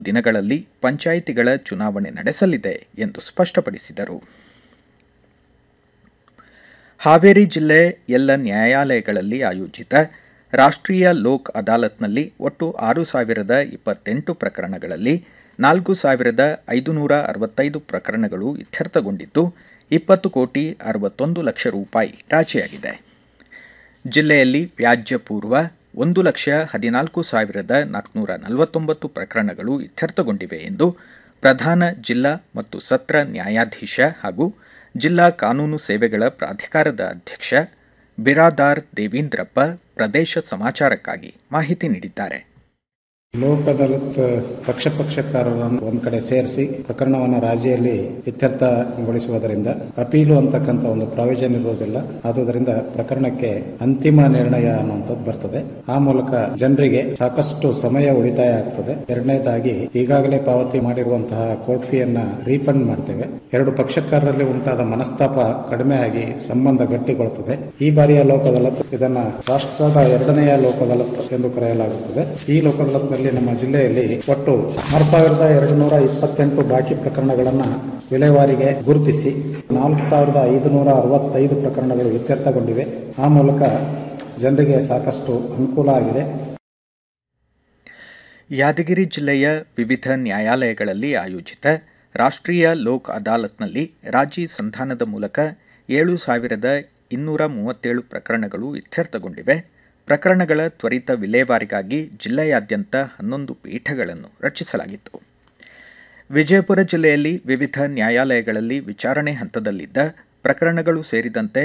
ದಿನಗಳಲ್ಲಿ ಪಂಚಾಯಿತಿಗಳ ಚುನಾವಣೆ ನಡೆಸಲಿದೆ ಎಂದು ಸ್ಪಷ್ಟಪಡಿಸಿದರು. ಹಾವೇರಿ ಜಿಲ್ಲೆ ಎಲ್ಲ ನ್ಯಾಯಾಲಯಗಳಲ್ಲಿ ಆಯೋಜಿತ ರಾಷ್ಟ್ರೀಯ ಲೋಕ್ ಅದಾಲತ್ನಲ್ಲಿ ಒಟ್ಟು 6,028 ಪ್ರಕರಣಗಳಲ್ಲಿ 4,565 ಪ್ರಕರಣಗಳು ಇತ್ಯರ್ಥಗೊಂಡಿದ್ದು 20,61,00,000 ರೂಪಾಯಿ ರಾಜಿಯಾಗಿದೆ. ಜಿಲ್ಲೆಯಲ್ಲಿ ವ್ಯಾಜ್ಯ ಪೂರ್ವ 1,14,449 ಪ್ರಕರಣಗಳು ಇತ್ಯರ್ಥಗೊಂಡಿವೆ ಎಂದು ಪ್ರಧಾನ ಜಿಲ್ಲಾ ಮತ್ತು ಸತ್ರ ನ್ಯಾಯಾಧೀಶ ಹಾಗೂ ಜಿಲ್ಲಾ ಕಾನೂನು ಸೇವೆಗಳ ಪ್ರಾಧಿಕಾರದ ಅಧ್ಯಕ್ಷ ಬಿರಾದಾರ್ ದೇವೀಂದ್ರಪ್ಪ ಪ್ರದೇಶ ಸಮಾಚಾರಕ್ಕಾಗಿ ಮಾಹಿತಿ ನೀಡಿದ್ದಾರೆ. ಲೋಕ್ ಅದಾಲತ್ ಪಕ್ಷಕಾರರನ್ನು ಒಂದು ಕಡೆ ಸೇರಿಸಿ ಪ್ರಕರಣವನ್ನು ರಾಜಿಯಲ್ಲಿ ಇತ್ಯರ್ಥಗೊಳಿಸುವುದರಿಂದ ಅಪೀಲು ಅಂತಕ್ಕಂಥ ಒಂದು ಪ್ರಾವಿಷನ್ ಇರುವುದಿಲ್ಲ. ಆದುದರಿಂದ ಪ್ರಕರಣಕ್ಕೆ ಅಂತಿಮ ನಿರ್ಣಯ ಅನ್ನುವಂಥದ್ದು ಬರ್ತದೆ. ಆ ಮೂಲಕ ಜನರಿಗೆ ಸಾಕಷ್ಟು ಸಮಯ ಉಳಿತಾಯ ಆಗ್ತದೆ. ಎರಡನೇದಾಗಿ ಈಗಾಗಲೇ ಪಾವತಿ ಮಾಡಿರುವಂತಹ ಕೋರ್ಟ್ ಫೀಯನ್ನ ರೀಫಂಡ್ ಮಾಡ್ತೇವೆ. ಎರಡು ಪಕ್ಷಕಾರರಲ್ಲಿ ಉಂಟಾದ ಮನಸ್ತಾಪ ಕಡಿಮೆ ಆಗಿ ಸಂಬಂಧ ಗಟ್ಟಿಗೊಳ್ಳುತ್ತದೆ. ಈ ಬಾರಿಯ ಲೋಕ್ ಅದಾಲತ್ ಇದನ್ನ ರಾಷ್ಟ್ರದ 2ನೆಯ ಲೋಕ್ ಅದಾಲತ್ ಎಂದು ಕರೆಯಲಾಗುತ್ತದೆ. ಈ ಲೋಕ್ ಅದಾಲತ್ ನಮ್ಮ ಜಿಲ್ಲೆಯಲ್ಲಿ ಒಟ್ಟು 6,228 ಬಾಕಿ ಪ್ರಕರಣಗಳನ್ನು ವಿಲೇವಾರಿಗೆ ಗುರುತಿಸಿ 4,565 ಪ್ರಕರಣಗಳು ಇತ್ಯರ್ಥಗೊಂಡಿವೆ. ಆ ಮೂಲಕ ಜನರಿಗೆ ಸಾಕಷ್ಟು ಅನುಕೂಲ ಆಗಿದೆ. ಯಾದಗಿರಿ ಜಿಲ್ಲೆಯ ವಿವಿಧ ನ್ಯಾಯಾಲಯಗಳಲ್ಲಿ ಆಯೋಜಿತ ರಾಷ್ಟ್ರೀಯ ಲೋಕ್ ಅದಾಲತ್ನಲ್ಲಿ ರಾಜಿ ಸಂಧಾನದ ಮೂಲಕ 7,237 ಪ್ರಕರಣಗಳು ಇತ್ಯರ್ಥಗೊಂಡಿವೆ. ಪ್ರಕರಣಗಳ ತ್ವರಿತ ವಿಲೇವಾರಿಗಾಗಿ ಜಿಲ್ಲೆಯಾದ್ಯಂತ 11 ಪೀಠಗಳನ್ನು ರಚಿಸಲಾಗಿತ್ತು. ವಿಜಯಪುರ ಜಿಲ್ಲೆಯಲ್ಲಿ ವಿವಿಧ ನ್ಯಾಯಾಲಯಗಳಲ್ಲಿ ವಿಚಾರಣೆ ಹಂತದಲ್ಲಿದ್ದ ಪ್ರಕರಣಗಳು ಸೇರಿದಂತೆ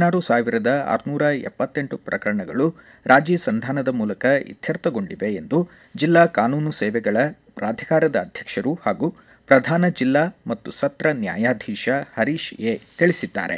16,678 ಪ್ರಕರಣಗಳು ರಾಜಿ ಸಂಧಾನದ ಮೂಲಕ ಇತ್ಯರ್ಥಗೊಂಡಿವೆ ಎಂದು ಜಿಲ್ಲಾ ಕಾನೂನು ಸೇವೆಗಳ ಪ್ರಾಧಿಕಾರದ ಅಧ್ಯಕ್ಷರು ಹಾಗೂ ಪ್ರಧಾನ ಜಿಲ್ಲಾ ಮತ್ತು ಸತ್ರ ನ್ಯಾಯಾಧೀಶ ಹರೀಶ್ ಎ ತಿಳಿಸಿದ್ದಾರೆ.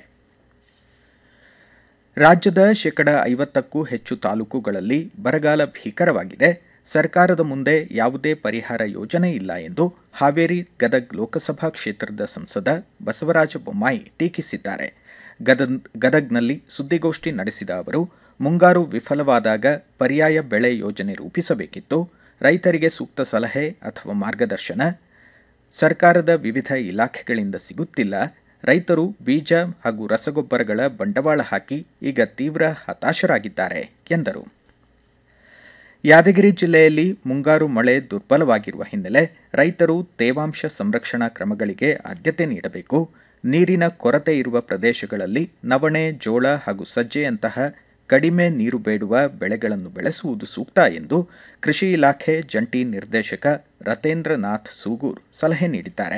ರಾಜ್ಯದ 50%ಕ್ಕೂ ಹೆಚ್ಚು ತಾಲೂಕುಗಳಲ್ಲಿ ಬರಗಾಲ ಭೀಕರವಾಗಿದೆ. ಸರ್ಕಾರದ ಮುಂದೆ ಯಾವುದೇ ಪರಿಹಾರ ಯೋಜನೆ ಇಲ್ಲ ಎಂದು ಹಾವೇರಿ ಗದಗ್ ಲೋಕಸಭಾ ಕ್ಷೇತ್ರದ ಸಂಸದ ಬಸವರಾಜ ಬೊಮ್ಮಾಯಿ ಟೀಕಿಸಿದ್ದಾರೆ. ಗದಗ್ನಲ್ಲಿ ಸುದ್ದಿಗೋಷ್ಠಿ ನಡೆಸಿದ ಅವರು, ಮುಂಗಾರು ವಿಫಲವಾದಾಗ ಪರ್ಯಾಯ ಬೆಳೆ ಯೋಜನೆ ರೂಪಿಸಬೇಕಿತ್ತು. ರೈತರಿಗೆ ಸೂಕ್ತ ಸಲಹೆ ಅಥವಾ ಮಾರ್ಗದರ್ಶನ ಸರ್ಕಾರದ ವಿವಿಧ ಇಲಾಖೆಗಳಿಂದ ಸಿಗುತ್ತಿಲ್ಲ. ರೈತರು ಬೀಜ ಹಾಗೂ ರಸಗೊಬ್ಬರಗಳ ಬಂಡವಾಳ ಹಾಕಿ ಈಗ ತೀವ್ರ ಹತಾಶರಾಗಿದ್ದಾರೆ ಎಂದರು. ಯಾದಗಿರಿ ಜಿಲ್ಲೆಯಲ್ಲಿ ಮುಂಗಾರು ಮಳೆ ದುರ್ಬಲವಾಗಿರುವ ಹಿನ್ನೆಲೆ ರೈತರು ತೇವಾಂಶ ಸಂರಕ್ಷಣಾ ಕ್ರಮಗಳಿಗೆ ಆದ್ಯತೆ ನೀಡಬೇಕು. ನೀರಿನ ಕೊರತೆ ಇರುವ ಪ್ರದೇಶಗಳಲ್ಲಿ ನವಣೆ, ಜೋಳ ಹಾಗೂ ಸಜ್ಜೆಯಂತಹ ಕಡಿಮೆ ನೀರು ಬೇಡುವ ಬೆಳೆಗಳನ್ನು ಬೆಳೆಸುವುದು ಸೂಕ್ತ ಎಂದು ಕೃಷಿ ಇಲಾಖೆ ಜಂಟಿ ನಿರ್ದೇಶಕ ರತೇಂದ್ರನಾಥ್ ಸೂಗೂರ್ ಸಲಹೆ ನೀಡಿದ್ದಾರೆ.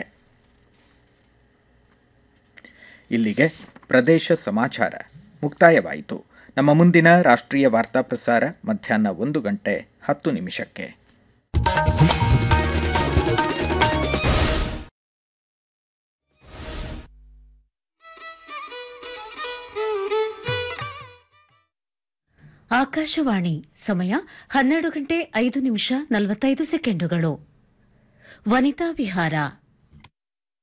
ಇಲ್ಲಿಗೆ ಪ್ರದೇಶ ಸಮಾಚಾರ ಮುಕ್ತಾಯವಾಯಿತು. ನಮ್ಮ ಮುಂದಿನ ರಾಷ್ಟ್ರೀಯ ವಾರ್ತಾ ಪ್ರಸಾರ ಮಧ್ಯಾಹ್ನ 1:10 ಆಕಾಶವಾಣಿ ಸಮಯ 12:05:45 ವನಿತಾ ವಿಹಾರ